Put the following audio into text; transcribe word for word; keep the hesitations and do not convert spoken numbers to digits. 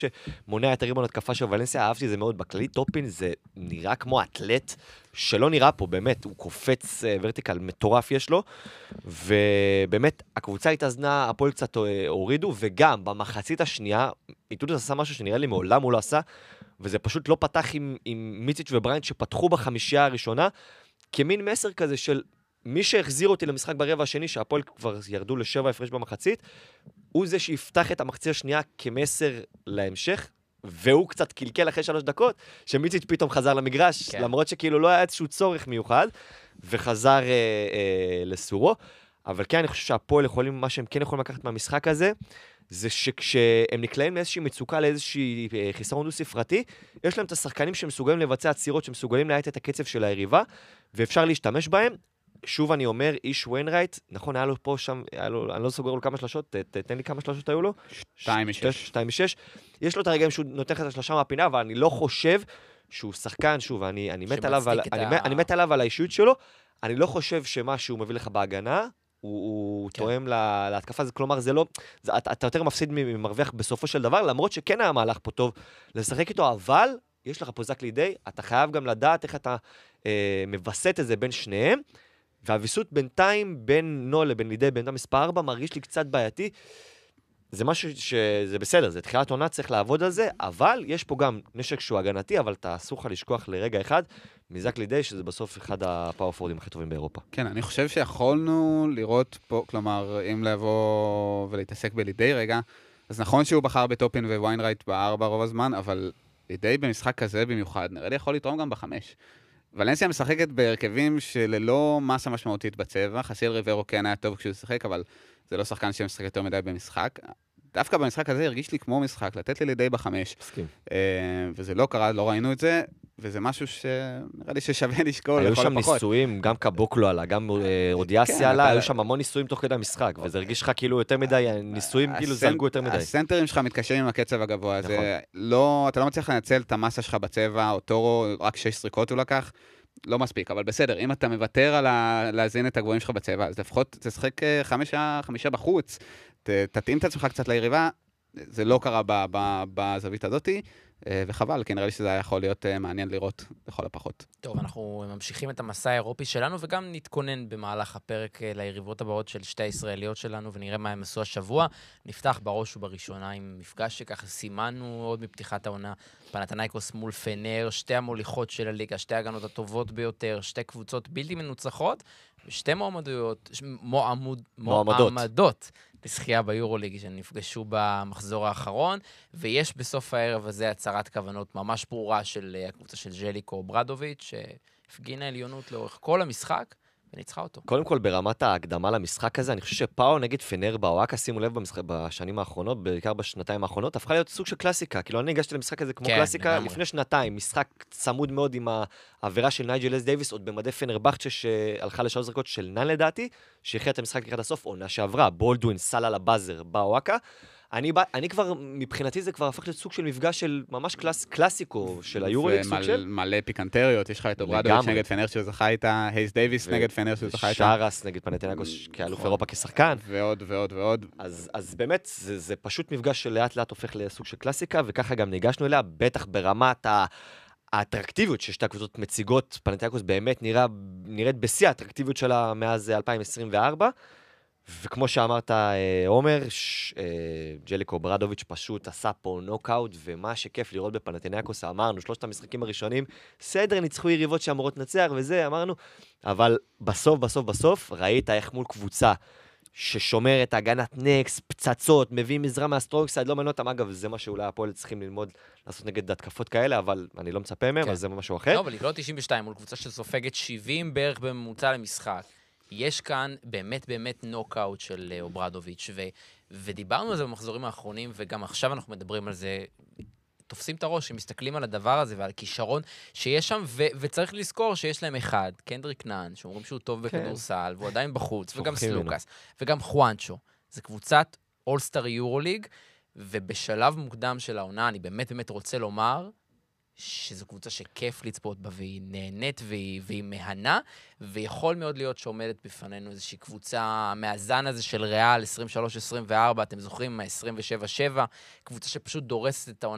שמונע את הריבון התקפה של ולנסיה, אהבתי זה מאוד. בכללי טופין זה נראה כמו אתלט שלא נראה פה, באמת, הוא קופץ ורטיקל מטורף יש לו, ובאמת הקבוצה התאזנה, הפועל קצת הורידו, וגם במחצית השנייה, איתודוס עשה משהו שנראה לי מעולם הוא לא עשה, וזה פשוט לא פתח עם, עם מיציץ' ובריינט שפתחו בחמישייה הראשונה, כמין מסר כזה של מי שהחזיר אותי למשחק ברבע השני, שהפועל כבר ירדו לשבע הפרש במחצית, הוא זה שיפתח את המחצית השנייה כמסר להמשך, והוא קצת קלקל אחרי שלוש דקות, שמיציץ' פתאום חזר למגרש, כן. למרות שכאילו לא היה איזשהו צורך מיוחד, וחזר אה, אה, לסורו. אבל כן, אני חושב שהפועל יכולים, מה שהם כן יכולים לקחת מהמשחק הזה, זה שכשהם נקלעים לאיזושהי מצוקה, לאיזושהי חיסרון דו-ספרתי, יש להם את השחקנים שמסוגלים לבצע עצירות, שמסוגלים להאט את הקצב של היריבה, ואפשר להשתמש בהם. שוב אני אומר, איש וויינרייט, נכון, היה לו פה שם, היה לו, אני לא סוגר לו כמה שלשות, ת, תן לי כמה שלשות היו לו. שתיים משש. שתיים משש. יש לו את הרגעים שהוא נותן לך את השלושה מהפינה, אבל אני לא חושב שהוא שחקן, שוב, אני, אני מת עליו, על, אני, ה... אני מת עליו על האישיות שלו, אני לא חושב שמה שהוא מביא לך בהגנה, הוא, הוא כן. תואם לה, להתקפה, זה, כלומר, זה לא, זה, אתה, אתה יותר מפסיד ממרוויח בסופו של דבר, למרות שכן היה מהלך פה טוב לשחק איתו, אבל יש לך פה זק לידי, אתה חייב גם לדעת איך אתה אה, מבסט את זה בין שניהם, והוויסות בינתיים בין נול לבין לידי, בין המספר ארבע, מרגיש לי קצת בעייתי. זה משהו שזה בסדר, זה תחילת עונה, צריך לעבוד על זה, אבל יש פה גם נשק שהוא הגנתי, אבל אתה אסור לך לשכוח לרגע אחד, מזק לידי, שזה בסוף אחד הפאורפורדים הכי טובים באירופה. כן, אני חושב שיכולנו לראות פה, כלומר, אם לבוא ולהתעסק בלידי רגע, אז נכון שהוא בחר בטופין וויינרייט בארבע רוב הזמן, אבל לידי במשחק כזה במיוחד, נראה לי יכול לתרום גם בחמש. ולנסיה משחקת בהרכבים שללא מסה משמעותית בצבע, חסיל ריברו כן היה טוב כשהוא שחק, אבל זה לא שחקן שמשחק יותר מדי במשחק. דווקא במשחק הזה הרגיש לי כמו משחק, לתת לי לידי בחמש. מסכים. וזה לא קרה, לא ראינו את זה, וזה משהו שנראה לי ששווה לשקול לכל הפחות. היו שם ניסויים, גם קבוקלו עלה, גם רודיאסי עלה, היו שם המון ניסויים תוך כדי המשחק, וזה הרגיש לך כאילו יותר מדי, ניסויים כאילו זלגו יותר מדי. הסנטרים שלך מתקשרים עם הקצב הגבוה, אתה לא מצליח לנצל את המסה שלך בצבע, או טורו, רק שש סריקות הוא לקח, לא מספיק, אבל בסדר, אם אתה מוותר על להזין את הגבוהים שלך בצבע, אז לפחות תשחק חמישה, חמישה בחוץ, תתאים את עצמך קצת ליריבה, זה לא קרה בזווית הזאתי, וחבל, כי נראה לי שזה היה יכול להיות מעניין לראות לכל הפחות. טוב, אנחנו ממשיכים את המסע האירופי שלנו, וגם נתכונן במהלך הפרק ליריבות הבאות של שתי הישראליות שלנו, ונראה מה הם עשו השבוע. נפתח בראש ובראשונה עם מפגש שככה סימנו עוד מפתיחת העונה, פנתנייקוס מול פנר, שתי המוליכות של הליגה, שתי הגנות הטובות ביותר, שתי קבוצות בלתי מנוצחות, ושתי מועמדויות, מועמוד, מועמדות. מועמדות. לשחייה ביורוליג שנפגשו במחזור האחרון, ויש בסוף הערב הזה הצהרת כוונות ממש ברורה של הקבוצה של ז'ליקו ברדוביץ', שהפגינה עליונות לאורך כל המשחק, וניצחה אותו. קודם כל, ברמת ההקדמה למשחק הזה, אני חושב שפאו נגד פנר באוואקה, שימו לב במשחק, בשנים האחרונות, בעיקר בשנתיים האחרונות, הפכה להיות סוג של קלאסיקה. כאילו, אני הגשתי למשחק הזה כמו כן, קלאסיקה לגמרי. לפני שנתיים, משחק צמוד מאוד עם העבירה של נייג'ל אס דייביס, עוד במדי פנר בכצ'ה שהלכה לשלוש זריקות של נן לדעתי, שהכריע את המשחק לקראת הסוף, עונה שעברה, בולדווין, סל על הבאזר באוואקה. אני, אני כבר, מבחינתי זה כבר הפך להיות סוג של מפגש של ממש קלאס, קלאסיקו של היורוליג, סוג של... מלא פיקנטריות, יש לך את אוברדוביץ' נגד פנר שהוא זכה איתה, הייס דייביס נגד פנר שהוא זכה איתה. שרס נגד פנתנייקוס כאלוף אירופה כשחקן. ועוד ועוד ועוד. אז, אז באמת, זה, זה פשוט מפגש שלאט לאט הופך לסוג של קלאסיקה, וככה גם ניגשנו אליה, בטח ברמת ה... האטרקטיביות ששתי הקבוצות מציגות, פנתנייקוס באמת נראה, נראית בשיא האטרקטיביות שלה מאז אלפיים עשרים וארבע, וכמו שאמרת, עומר, ג'ליקו ברדוביץ' פשוט עשה פה נוקאוט, ומה שכיף לראות בפנתנייקוס, אמרנו, שלושת המשחקים הראשונים, סדר, ניצחו יריבות שאמורות לנצח, וזה, אמרנו, אבל בסוף, בסוף, בסוף, ראית איך מול קבוצה ששומר את הגנת נקס, פצצות, מביא מזרע מהסטרוקסייד, לא מעניין אותם, אגב, זה מה שאולי הפועל צריכים ללמוד לעשות נגד התקפות כאלה, אבל אני לא מצפה מהם, אז זה משהו אחר. לא, אבל לקלוט תשעים ושתיים מול קבוצה שסופגת שבעים בערך בממוצע למשחק. יש כאן באמת באמת נוקאוט של אוברדוביץ' ו- ודיברנו על זה במחזורים האחרונים, וגם עכשיו אנחנו מדברים על זה, תופסים את הראש, שמסתכלים על הדבר הזה ועל הכישרון שיש שם, ו- וצריך לזכור שיש להם אחד, קנדריק נאן, שאומרים שהוא טוב בכדורסל, והוא עדיין בחוץ, וגם סלוקס, וגם חואנצ'ו. זה קבוצת אולסטאר יורוליג, ובשלב מוקדם של העונה, אני באמת באמת רוצה לומר, שזו קבוצה שכיף לצפות בה, והיא נהנית והיא, והיא מהנה, ויכול מאוד להיות שעומדת בפנינו איזושהי קבוצה מהזן הזה של ריאל עשרים ושלוש עשרים וארבע, אתם זוכרים, עשרים ושבע שבע, קבוצה שפשוט דורסת את העונה